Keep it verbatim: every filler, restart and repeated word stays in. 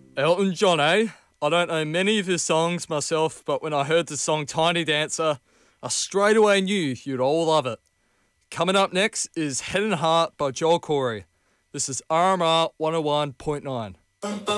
Elton John, eh? I don't know many of his songs myself, but when I heard the song Tiny Dancer, I straight away knew you'd all love it. Coming up next is Head and Heart by Joel Corey. This is R M R one oh one point nine.